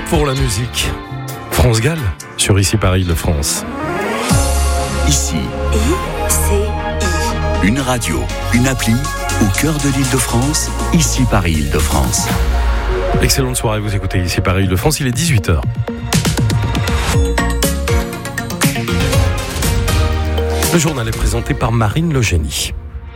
pour la musique. France Gall sur Ici Paris de France. Ici, une radio, une appli au cœur de l'Île-de-France. Ici Paris Île-de-France. Excellente soirée, vous écoutez Ici Paris Île-de-France, il est 18h. Le journal est présenté par Marine Legénie.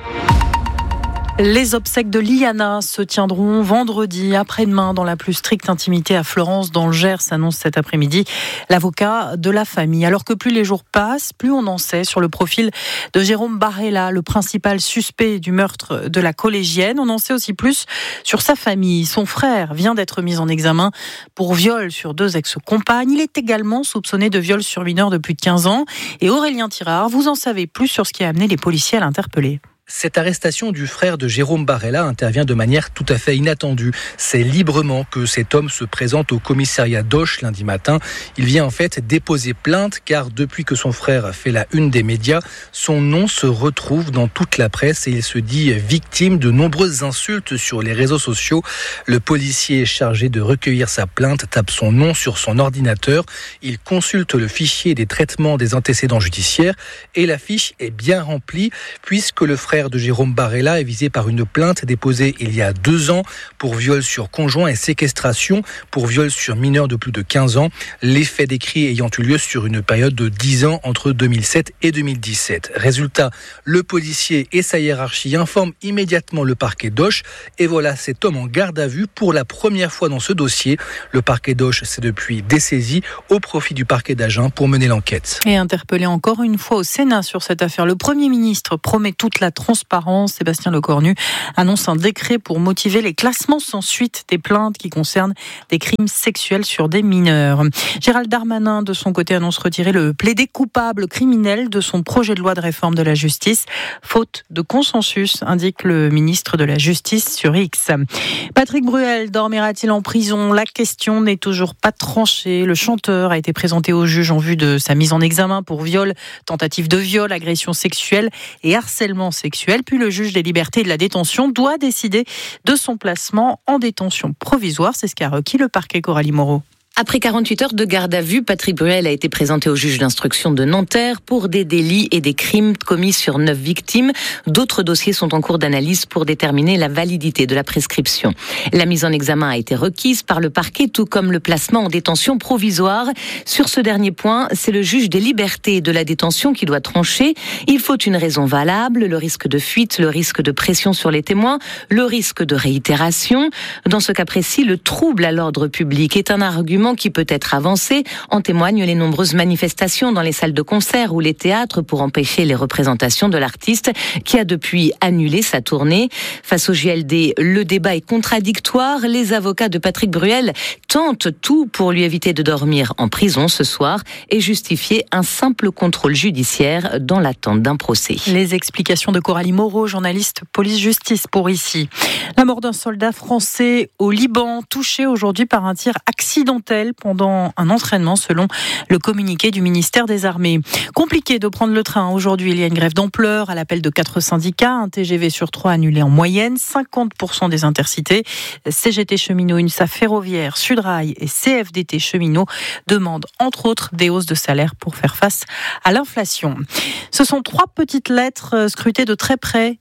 Les obsèques de Liana se tiendront vendredi après-demain dans la plus stricte intimité à Florence dans le Gers, annonce cet après-midi l'avocat de la famille. Alors que plus les jours passent, plus on en sait sur le profil de Jérôme Barella, le principal suspect du meurtre de la collégienne. On en sait aussi plus sur sa famille. Son frère vient d'être mis en examen pour viol sur 2 ex-compagnes. Il est également soupçonné de viol sur mineur de plus de 15 ans. Et Aurélien Tirard, vous en savez plus sur ce qui a amené les policiers à l'interpeller. Cette arrestation du frère de Jérôme Barella intervient de manière tout à fait inattendue. C'est librement que cet homme se présente au commissariat d'Auch lundi matin. Il vient en fait déposer plainte car depuis que son frère fait la une des médias, son nom se retrouve dans toute la presse et il se dit victime de nombreuses insultes sur les réseaux sociaux. Le policier chargé de recueillir sa plainte tape son nom sur son ordinateur. Il consulte le fichier des traitements des antécédents judiciaires et la fiche est bien remplie puisque le frère de Jérôme Barella est visé par une plainte déposée il y a 2 ans pour viol sur conjoint et séquestration pour viol sur mineur de plus de 15 ans. Les faits décrits ayant eu lieu sur une période de 10 ans entre 2007 et 2017. Résultat, le policier et sa hiérarchie informent immédiatement le parquet d'Auch et voilà cet homme en garde à vue pour la première fois dans ce dossier. Le parquet d'Auch s'est depuis dessaisi au profit du parquet d'Agen pour mener l'enquête. Et interpellé encore une fois au Sénat sur cette affaire, le Premier ministre promet toute la transparence. Sébastien Lecornu annonce un décret pour motiver les classements sans suite des plaintes qui concernent des crimes sexuels sur des mineurs. Gérald Darmanin, de son côté, annonce retirer le plaidé coupable criminel de son projet de loi de réforme de la justice, faute de consensus, indique le ministre de la Justice sur X. Patrick Bruel dormira-t-il en prison ? La question n'est toujours pas tranchée. Le chanteur a été présenté au juge en vue de sa mise en examen pour viol, tentative de viol, agression sexuelle et harcèlement sexuel. Puis le juge des libertés et de la détention doit décider de son placement en détention provisoire. C'est ce qu'a requis le parquet Coralie Moreau. Après 48 heures de garde à vue, Patrick Bruel a été présenté au juge d'instruction de Nanterre pour des délits et des crimes commis sur 9 victimes. D'autres dossiers sont en cours d'analyse pour déterminer la validité de la prescription. La mise en examen a été requise par le parquet, tout comme le placement en détention provisoire. Sur ce dernier point, c'est le juge des libertés et de la détention qui doit trancher. Il faut une raison valable, le risque de fuite, le risque de pression sur les témoins, le risque de réitération. Dans ce cas précis, le trouble à l'ordre public est un argument qui peut être avancé. En témoignent les nombreuses manifestations dans les salles de concert ou les théâtres pour empêcher les représentations de l'artiste qui a depuis annulé sa tournée. Face au JLD, le débat est contradictoire. Les avocats de Patrick Bruel tentent tout pour lui éviter de dormir en prison ce soir et justifier un simple contrôle judiciaire dans l'attente d'un procès. Les explications de Coralie Moreau, journaliste police-justice pour Ici. La mort d'un soldat français au Liban, touché aujourd'hui par un tir accidentel pendant un entraînement, selon le communiqué du ministère des Armées. Compliqué de prendre le train. Aujourd'hui, il y a une grève d'ampleur à l'appel de 4 syndicats. Un TGV sur 3 annulé en moyenne, 50% des intercités. CGT Cheminots, UNSA Ferroviaire, Sudrail et CFDT Cheminots demandent entre autres des hausses de salaire pour faire face à l'inflation. Ce sont 3 petites lettres scrutées de très près.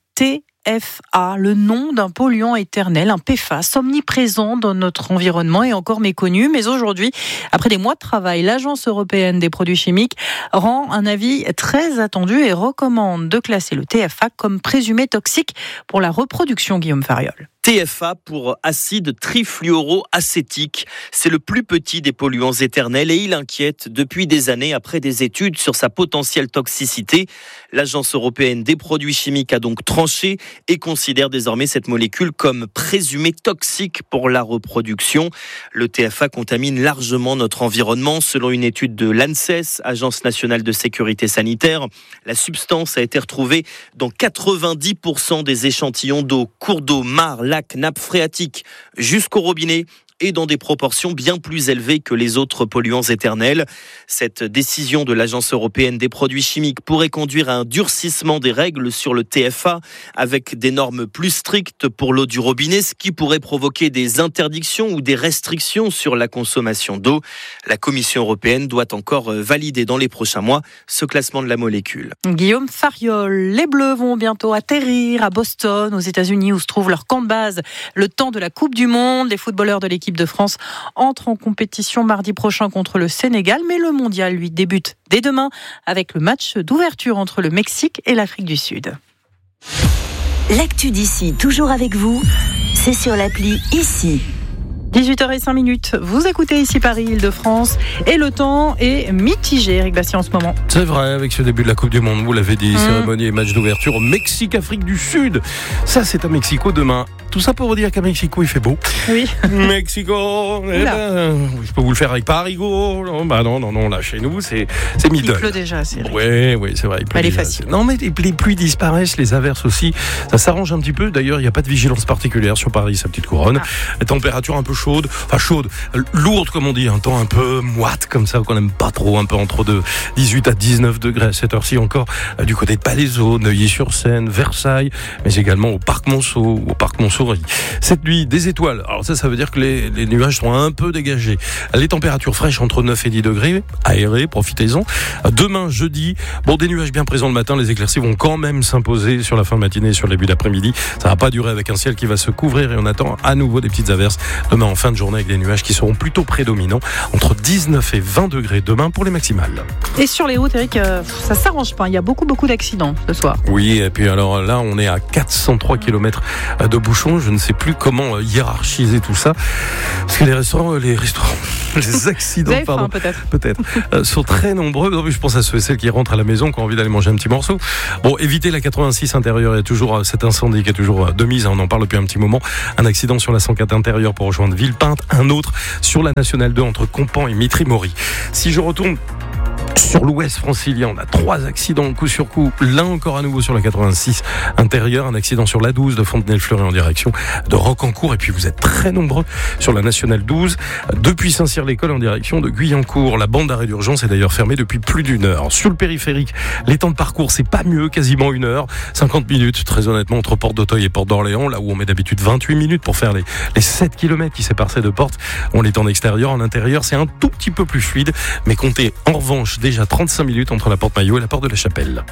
PFA, le nom d'un polluant éternel, un PFAS, omniprésent dans notre environnement et encore méconnu. Mais aujourd'hui, après des mois de travail, l'Agence européenne des produits chimiques rend un avis très attendu et recommande de classer le TFA comme présumé toxique pour la reproduction, Guillaume Fariol. TFA pour acide trifluoroacétique. C'est le plus petit des polluants éternels et il inquiète depuis des années après des études sur sa potentielle toxicité. L'Agence européenne des produits chimiques a donc tranché et considère désormais cette molécule comme présumée toxique pour la reproduction. Le TFA contamine largement notre environnement. Selon une étude de l'ANSES, Agence nationale de sécurité sanitaire, la substance a été retrouvée dans 90% des échantillons d'eau, cours d'eau, mares, lacs, nappes phréatiques, jusqu'au robinet. et dans des proportions bien plus élevées que les autres polluants éternels. Cette décision de l'Agence européenne des produits chimiques pourrait conduire à un durcissement des règles sur le TFA, avec des normes plus strictes pour l'eau du robinet, ce qui pourrait provoquer des interdictions ou des restrictions sur la consommation d'eau. La Commission européenne doit encore valider dans les prochains mois ce classement de la molécule. Guillaume Fariol, les Bleus vont bientôt atterrir à Boston, aux États-Unis, où se trouve leur camp de base. Le temps de la Coupe du Monde, les footballeurs de l'équipe de France entrent en compétition mardi prochain contre le Sénégal, mais le mondial, lui, débute dès demain avec le match d'ouverture entre le Mexique et l'Afrique du Sud. L'actu d'ici, toujours avec vous, c'est sur l'appli Ici. 18h05, vous écoutez Ici Paris, Île-de-France, et le temps est mitigé, Eric Bastien, en ce moment. C'est vrai, avec ce début de la Coupe du Monde, vous l'avez dit, cérémonie et match d'ouverture au Mexique, Afrique du Sud. Ça, c'est à Mexico demain. Tout ça pour vous dire qu'à Mexico, il fait beau. Oui. Mexico, je peux vous le faire avec Parigo. Non, là, chez nous, c'est middle. Il pleut déjà, c'est vrai. Oui, c'est vrai. Il pleut. Elle est facile. Non, mais les pluies disparaissent, les averses aussi. Ça s'arrange un petit peu. D'ailleurs, il n'y a pas de vigilance particulière sur Paris, sa petite couronne. La température un peu chaude, lourde, comme on dit, un temps un peu moite, comme ça, qu'on n'aime pas trop, un peu entre 18 à 19 degrés à cette heure-ci encore, du côté de Palaiseau, Neuilly-sur-Seine, Versailles, mais également au Parc Monceau, Cette nuit, des étoiles. Alors ça veut dire que les nuages sont un peu dégagés. Les températures fraîches entre 9 et 10 degrés, aérées, profitez-en. Demain, jeudi, des nuages bien présents le matin, les éclaircies vont quand même s'imposer sur la fin de matinée et sur le début d'après-midi. Ça va pas durer avec un ciel qui va se couvrir et on attend à nouveau des petites averses demain en fin de journée avec des nuages qui seront plutôt prédominants entre 19 et 20 degrés demain pour les maximales. Et sur les routes, Eric, ça s'arrange pas. Il y a beaucoup d'accidents ce soir. Oui, et puis alors là, on est à 403 km de bouchons. Je ne sais plus comment hiérarchiser tout ça. Parce que les accidents, faim, peut-être sont très nombreux. Non, mais je pense à ceux et celles qui rentrent à la maison, qui ont envie d'aller manger un petit morceau. Évitez la 86 intérieure. Il y a toujours cet incendie qui est toujours de mise. On en parle depuis un petit moment. Un accident sur la 104 intérieure pour rejoindre Villepinte. Un autre sur la Nationale 2 entre Compan et Mitry-Mory. Si je retourne sur l'ouest francilien, on a 3 accidents coup sur coup. L'un encore à nouveau sur la 86 intérieure, un accident sur la 12 de Fontenay-le-Fleury en direction de Rocancourt. Et puis vous êtes très nombreux sur la Nationale 12 depuis Saint-Cyr-l'École en direction de Guyancourt. La bande d'arrêt d'urgence est d'ailleurs fermée depuis plus d'1 heure. Sur le périphérique, les temps de parcours, c'est pas mieux, quasiment 1 heure, 50 minutes très honnêtement entre Porte d'Auteuil et Porte d'Orléans, là où on met d'habitude 28 minutes pour faire les 7 km qui séparent ces deux portes. On est en extérieur, en intérieur, c'est un tout petit peu plus fluide, mais comptez en revanche déjà 35 minutes entre la porte Maillot et la porte de la Chapelle.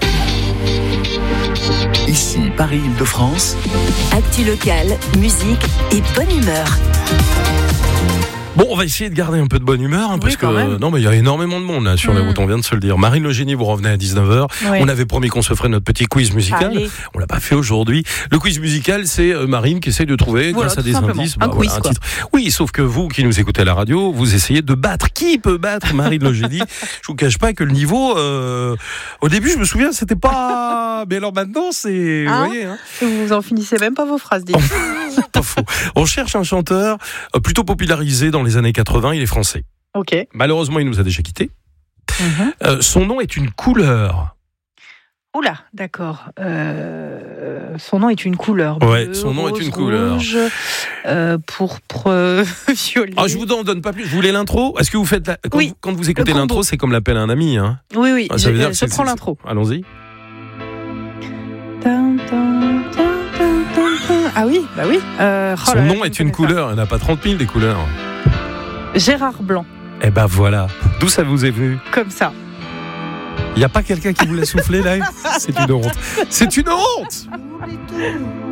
Ici, Paris, Île-de-France. Actu locale, musique et bonne humeur. On va essayer de garder un peu de bonne humeur, parce que non, mais il y a énormément de monde là, sur les routes, on vient de se le dire. Marine Le Génie, vous revenez à 19h. Oui. On avait promis qu'on se ferait notre petit quiz musical. Allez. On l'a pas fait aujourd'hui. Le quiz musical, c'est Marine qui essaie de trouver, grâce à des indices, un quiz, un titre. Oui, sauf que vous qui nous écoutez à la radio, vous essayez de battre. Qui peut battre Marine Le Génie? Je vous cache pas que le niveau, au début, je me souviens, c'était pas. Mais alors maintenant, c'est. Vous voyez, vous en finissez même pas vos phrases, dites. Pas faux. On cherche un chanteur plutôt popularisé dans les années 80, il est français. Ok. Malheureusement, il nous a déjà quittés. Son nom est une couleur. Oula, d'accord. Son nom est une couleur. Ouais, son nom est une couleur. Rouge, pourpre, violet. Je vous en donne pas plus. Vous voulez l'intro? Est-ce que vous faites quand vous écoutez l'intro, c'est comme l'appel à un ami, hein? Oui. Je prends l'intro. Allons-y. Ah oui, bah oui. Son nom est une couleur. Il n'y en a pas 30 000 des couleurs. Gérard Blanc. Eh ben voilà. D'où ça vous est venu? Comme ça. Il n'y a pas quelqu'un qui vous l'a soufflé là? C'est une honte. C'est une honte!